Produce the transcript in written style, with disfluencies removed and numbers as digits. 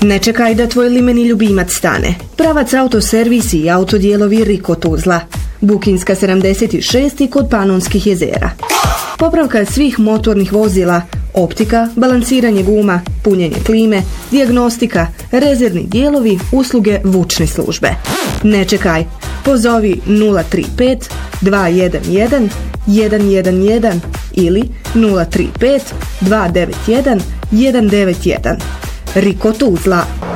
Ne čekaj da tvoj limeni ljubimac stane. Pravac autoservisi i autodijelovi Riko Tuzla. Bukinska 76 kod Panonskih jezera. Popravka svih motornih vozila, optika, balansiranje guma, punjenje klime, dijagnostika, rezervni dijelovi, usluge vučne službe. Ne čekaj, pozovi 035 211 111 ili 035 291 191. Riko Tuzla.